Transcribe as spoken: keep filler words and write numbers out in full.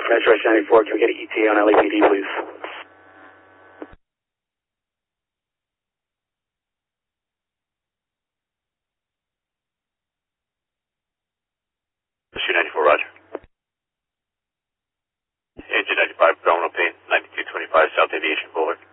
Metro ninety-four, can we get an E T A on L A P D, please? Shoot ninety-four, roger. Engine ninety-five, abdominal pain, ninety-two twenty-five, South Aviation Boulevard.